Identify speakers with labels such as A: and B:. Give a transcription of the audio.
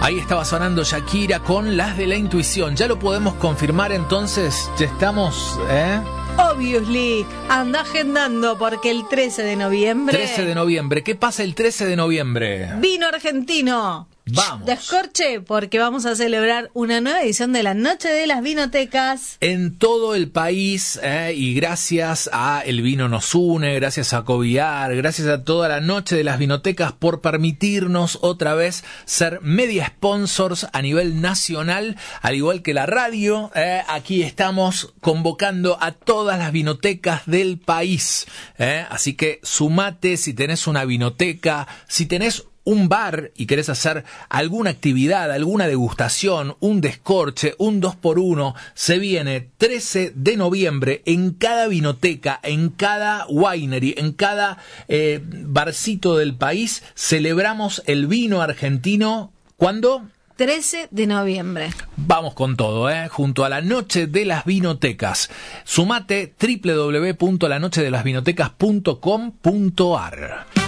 A: Ahí estaba sonando Shakira con Las de la Intuición. ¿Ya lo podemos confirmar entonces? ¿Ya estamos?
B: Obviously. Anda agendando porque el 13 de noviembre...
A: 13 de noviembre. ¿Qué pasa el 13 de noviembre?
B: Vino argentino.
A: Vamos.
B: Descorche, porque vamos a celebrar una nueva edición de la Noche de las Vinotecas.
A: En todo el país, y gracias a El Vino Nos Une, gracias a Coviar, gracias a toda la Noche de las Vinotecas por permitirnos otra vez ser media sponsors a nivel nacional, al igual que la radio. Aquí estamos convocando a todas las vinotecas del país. Así que sumate si tenés una vinoteca, si tenés un bar y querés hacer alguna actividad, alguna degustación, un descorche, un 2x1, se viene 13 de noviembre en cada vinoteca, en cada winery, en cada barcito del país. Celebramos el vino argentino. ¿Cuándo?
B: 13 de noviembre.
A: Vamos con todo, junto a la Noche de las Vinotecas. Sumate www.lanochedelasvinotecas.com.ar.